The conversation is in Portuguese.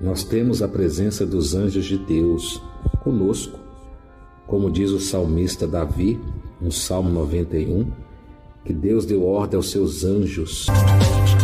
Nós temos a presença dos anjos de Deus conosco, como diz o salmista Davi, no Salmo 91, que Deus deu ordem aos seus anjos